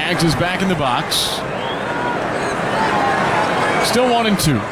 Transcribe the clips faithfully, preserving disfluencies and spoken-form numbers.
Kaggs is back in the box. Still one and two.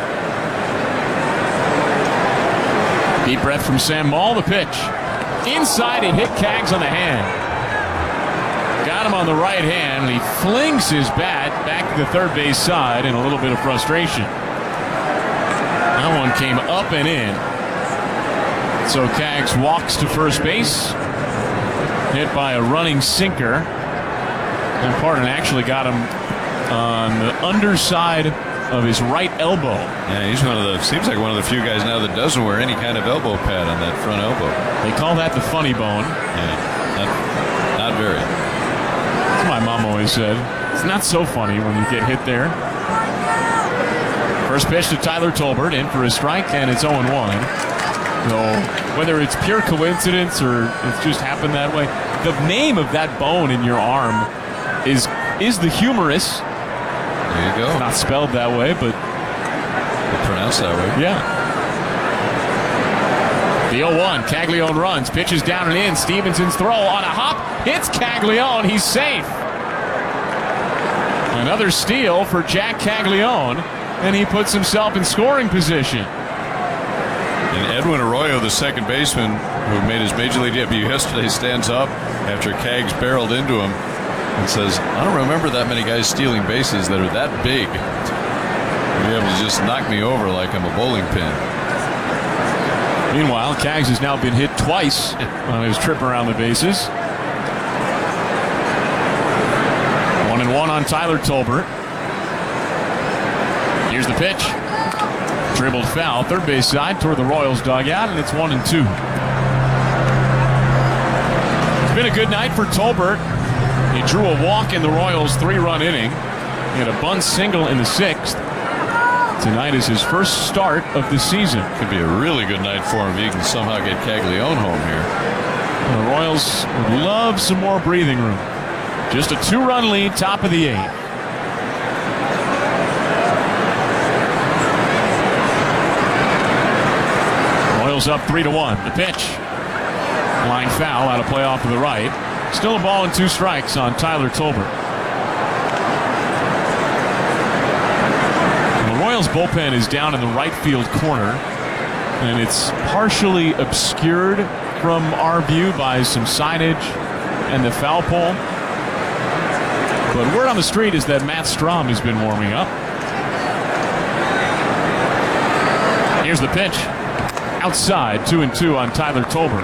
Deep breath from Sam Maul. The pitch. Inside, it hit Kaggs on the hand. Got him on the right hand, and he flings his bat back to the third base side in a little bit of frustration. That one came up and in. So Kaggs walks to first base. Hit by a running sinker. And Parton actually got him on the underside of his right elbow. Yeah, he's one of the, seems like one of the few guys now that doesn't wear any kind of elbow pad on that front elbow. They call that the funny bone. Yeah, not, not very. That's what my mom always said. It's not so funny when you get hit there. First pitch to Tyler Tolbert, in for a strike, and it's oh and one. So whether it's pure coincidence or it's just happened that way, the name of that bone in your arm is is the humerus. There you go. It's not spelled that way, but it's pronounced that way. Yeah. The oh one, Caglione runs, pitches down and in. Stevenson's throw on a hop, hits Caglione. He's safe. Another steal for Jack Caglione, and he puts himself in scoring position. And Edwin Arroyo, the second baseman who made his major league debut yesterday, stands up after Kaggs barreled into him and says, I don't remember that many guys stealing bases that are that big to be able to just knock me over like I'm a bowling pin. Meanwhile, Kaggs has now been hit twice on his trip around the bases. One and one on Tyler Tolbert. Here's the pitch. Dribbled foul, third base side toward the Royals dugout, and it's one and two. It's been a good night for Tolbert. He drew a walk in the Royals' three-run inning. He had a bunt single in the sixth. Tonight is his first start of the season. Could be a really good night for him if he can somehow get Caglione home here. And the Royals would love some more breathing room. Just a two-run lead, top of the eighth. Royals up three to one. The pitch. Line foul out of play off to the right. Still a ball and two strikes on Tyler Tolbert. And the Royals bullpen is down in the right field corner, and it's partially obscured from our view by some signage and the foul pole. But word on the street is that Matt Strom has been warming up. Here's the pitch. Outside, two and two on Tyler Tolbert.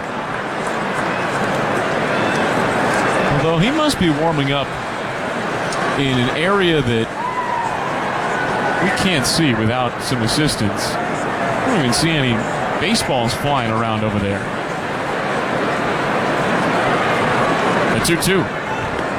Although he must be warming up in an area that we can't see without some assistance. I don't even see any baseballs flying around over there. The two two.